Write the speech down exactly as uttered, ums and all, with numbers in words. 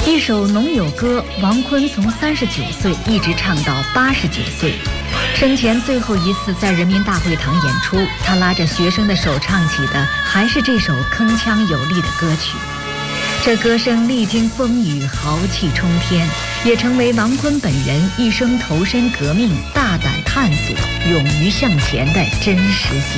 一首《农友歌》，王昆从三十九岁一直唱到八十九岁，生前最后一次在人民大会堂演出，他拉着学生的手唱起的还是这首铿锵有力的歌曲。这歌声历经风雨，豪气冲天，也成为王昆本人一生投身革命、大胆探索、勇于向前的真实写